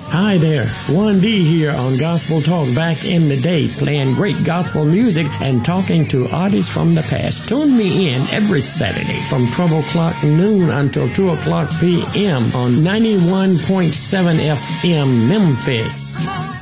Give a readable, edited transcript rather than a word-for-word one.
Hi there, 1D here on Gospel Talk back in the day, playing great gospel music and talking to artists from the past. Tune me in every Saturday from 12 o'clock noon until 2 o'clock p.m. on 91.7 FM Memphis.